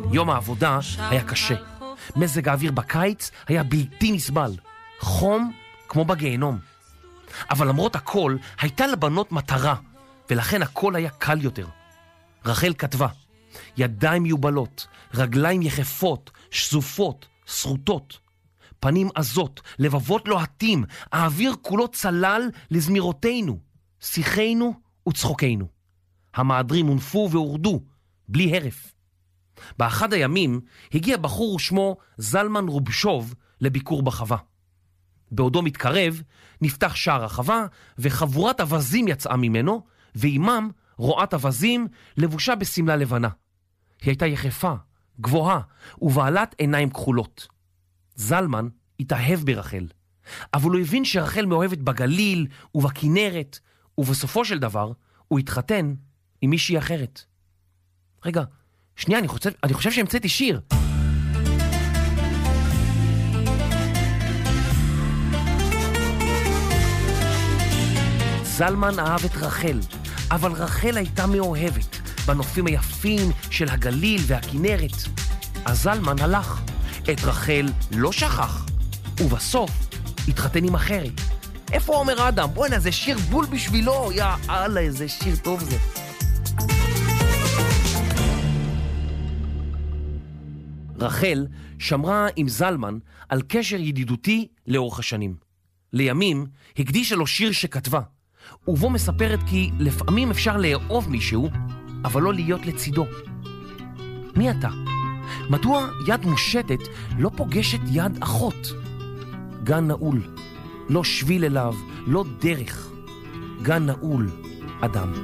יום העבודה היה קשה. מזג האוויר בקיץ היה בלתי נסבל. חום כמו בגיהנום. אבל למרות הכל, הייתה לבנות מטרה, ולכן הכל היה קל יותר. רחל כתבה, ידיים מיובלות, רגליים יחפות, שזופות, שרוטות, פנים עזות, לבבות לוהטים, האוויר כולו צלל לזמירותינו, שיחנו וצחוקנו. המעדרים הונפו והורדו, בלי הרף. באחד הימים הגיע בחור שמו זלמן רובשוב לביקור בחווה. בעודו מתקרב, נפתח שער החווה, וחבורת אבזים יצאה ממנו, ועימם רועת אבזים לבושה בסמלה לבנה. היא הייתה יחפה, גבוהה, ובעלת עיניים כחולות. זלמן התאהב ברחל, אבל הוא הבין שרחל מאוהבת בגליל ובכנרת, ובסופו של דבר הוא התחתן עם מישהי אחרת. רגע, שנייה, אני חושב שהמצאתי שיר. זלמן אהב את רחל, אבל רחל הייתה מאוהבת בנופים היפים של הגליל והכנרת. אז זלמן הלך, את רחל לא שכח, ובסוף התחתן עם אחרת. איפה עומר אדם? בוא'נה, זה שיר בול בשבילו, יא אללה, איזה שיר טוב זה. רחל שמרה עם זלמן על קשר ידידותי לאורך השנים. לימים הקדישה לו שיר שכתבה, ובו מספרת כי לפעמים אפשר לאהוב מישהו, אבל לא להיות לצידו. מי אתה? מדוע יד מושטת לא פוגשת יד אחות? גן נעול, לא שביל אליו, לא דרך. גן נעול, אדם.